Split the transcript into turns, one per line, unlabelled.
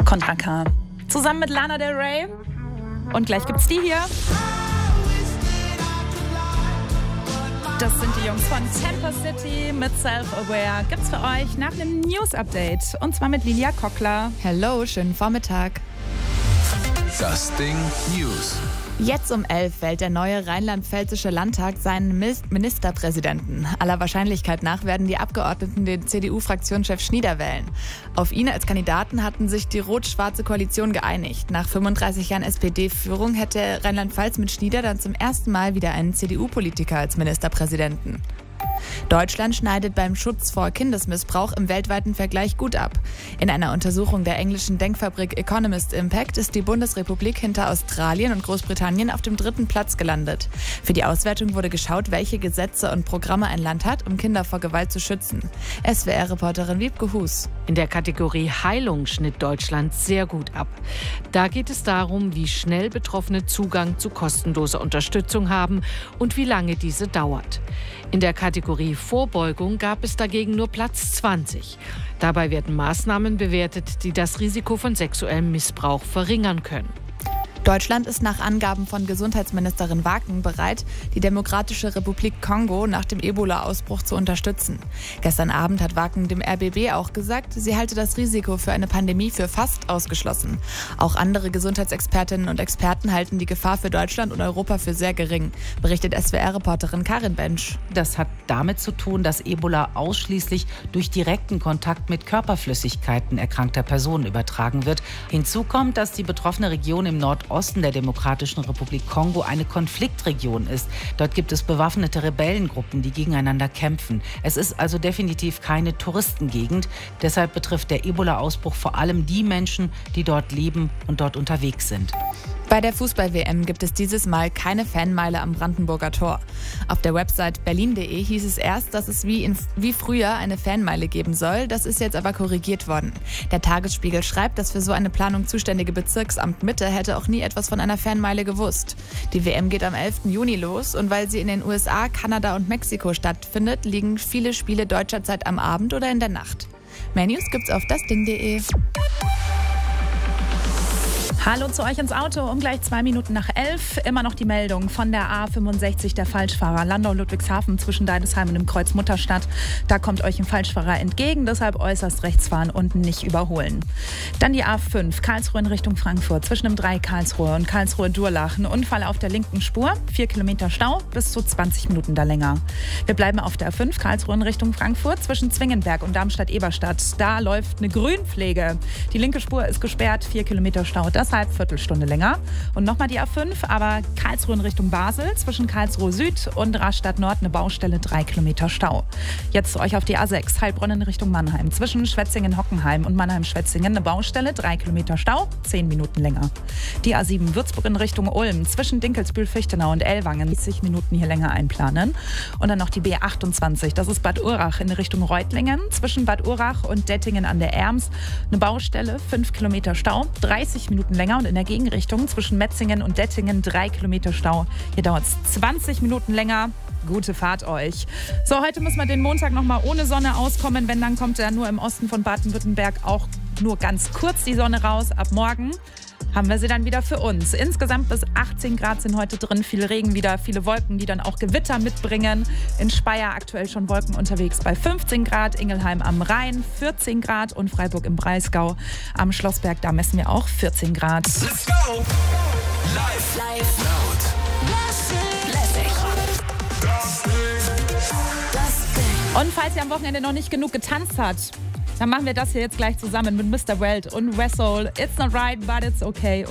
Contra K. Zusammen mit Lana Del Rey. Und gleich gibt's die hier. Das sind die Jungs von Temper City mit Self-Aware. Gibt's für euch nach einem News-Update. Und zwar mit Lilia Kockler.
Hello, schönen Vormittag.
Das Ding News.
Jetzt um 11 wählt der neue rheinland-pfälzische Landtag seinen Ministerpräsidenten. Aller Wahrscheinlichkeit nach werden die Abgeordneten den CDU-Fraktionschef Schnieder wählen. Auf ihn als Kandidaten hatten sich die rot-schwarze Koalition geeinigt. Nach 35 Jahren SPD-Führung hätte Rheinland-Pfalz mit Schnieder dann zum ersten Mal wieder einen CDU-Politiker als Ministerpräsidenten. Deutschland schneidet beim Schutz vor Kindesmissbrauch im weltweiten Vergleich gut ab. In einer Untersuchung der englischen Denkfabrik Economist Impact ist die Bundesrepublik hinter Australien und Großbritannien auf dem 3. Platz gelandet. Für die Auswertung wurde geschaut, welche Gesetze und Programme ein Land hat, um Kinder vor Gewalt zu schützen. SWR-Reporterin Wiebke Hus.
In der Kategorie Heilung schnitt Deutschland sehr gut ab. Da geht es darum, wie schnell Betroffene Zugang zu kostenloser Unterstützung haben und wie lange diese dauert. In der Kategorie Vorbeugung gab es dagegen nur Platz 20. Dabei werden Maßnahmen bewertet, die das Risiko von sexuellem Missbrauch verringern können.
Deutschland ist nach Angaben von Gesundheitsministerin Waken bereit, die Demokratische Republik Kongo nach dem Ebola-Ausbruch zu unterstützen. Gestern Abend hat Waken dem RBB auch gesagt, sie halte das Risiko für eine Pandemie für fast ausgeschlossen. Auch andere Gesundheitsexpertinnen und Experten halten die Gefahr für Deutschland und Europa für sehr gering, berichtet SWR-Reporterin Karin Bensch.
Das hat damit zu tun, dass Ebola ausschließlich durch direkten Kontakt mit Körperflüssigkeiten erkrankter Personen übertragen wird. Hinzu kommt, dass die betroffene Region im Nordosten der Demokratischen Republik Kongo eine Konfliktregion ist. Dort gibt es bewaffnete Rebellengruppen, die gegeneinander kämpfen. Es ist also definitiv keine Touristengegend. Deshalb betrifft der Ebola-Ausbruch vor allem die Menschen, die dort leben und dort unterwegs sind.
Bei der Fußball-WM gibt es dieses Mal keine Fanmeile am Brandenburger Tor. Auf der Website berlin.de hieß es erst, dass es wie früher eine Fanmeile geben soll. Das ist jetzt aber korrigiert worden. Der Tagesspiegel schreibt, dass für so eine Planung zuständige Bezirksamt Mitte hätte auch nie etwas von einer Fanmeile gewusst. Die WM geht am 11. Juni los und weil sie in den USA, Kanada und Mexiko stattfindet, liegen viele Spiele deutscher Zeit am Abend oder in der Nacht. Mehr News gibt's auf dasding.de.
Hallo zu euch ins Auto, um gleich 2 Minuten nach 11. Immer noch die Meldung von der A65, der Falschfahrer. Landau-Ludwigshafen zwischen Deidesheim und dem Kreuz Mutterstadt. Da kommt euch ein Falschfahrer entgegen, deshalb äußerst rechts fahren und nicht überholen. Dann die A5, Karlsruhe in Richtung Frankfurt. Zwischen dem 3 Karlsruhe und Karlsruhe-Durlach. Ein Unfall auf der linken Spur, 4 Kilometer Stau, bis zu 20 Minuten da länger. Wir bleiben auf der A5, Karlsruhe in Richtung Frankfurt. Zwischen Zwingenberg und Darmstadt-Eberstadt. Da läuft eine Grünpflege. Die linke Spur ist gesperrt, 4 Kilometer Stau. Deshalb Viertelstunde länger. Und nochmal die A5, aber Karlsruhe in Richtung Basel, zwischen Karlsruhe Süd und Rastatt Nord eine Baustelle, 3 Kilometer Stau. Jetzt euch auf die A6, Heilbronn in Richtung Mannheim, zwischen Schwetzingen-Hockenheim und Mannheim-Schwetzingen eine Baustelle, 3 Kilometer Stau, 10 Minuten länger. Die A7 Würzburg in Richtung Ulm, zwischen Dinkelsbühl-Fichtenau und Ellwangen, 30 Minuten hier länger einplanen. Und dann noch die B28, das ist Bad Urach in Richtung Reutlingen, zwischen Bad Urach und Dettingen an der Erms, eine Baustelle, 5 Kilometer Stau, 30 Minuten länger. Und in der Gegenrichtung zwischen Metzingen und Dettingen 3 Kilometer Stau. Hier dauert es 20 Minuten länger. Gute Fahrt euch. So, heute müssen wir den Montag noch mal ohne Sonne auskommen. Wenn, dann kommt ja nur im Osten von Baden-Württemberg auch nur ganz kurz die Sonne raus. Ab morgen haben wir sie dann wieder für uns. Insgesamt bis 18 Grad sind heute drin. Viel Regen wieder, viele Wolken, die dann auch Gewitter mitbringen. In Speyer aktuell schon Wolken unterwegs bei 15 Grad. Ingelheim am Rhein 14 Grad und Freiburg im Breisgau. Am Schlossberg, da messen wir auch 14 Grad.
Let's go! Live. Laut.
Und falls ihr am Wochenende noch nicht genug getanzt habt, dann machen wir das hier jetzt gleich zusammen mit Mr. Welt und Wessel. It's not right, but it's okay.